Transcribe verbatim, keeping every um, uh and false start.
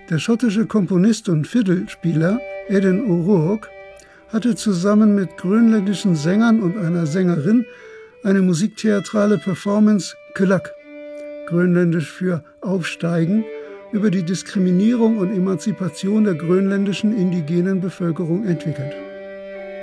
Der schottische Komponist und Fiddlespieler Aidan O'Rourke hatte zusammen mit grönländischen Sängern und einer Sängerin eine musiktheatrale Performance Kulak, grönländisch für Aufsteigen, über die Diskriminierung und Emanzipation der grönländischen indigenen Bevölkerung entwickelt.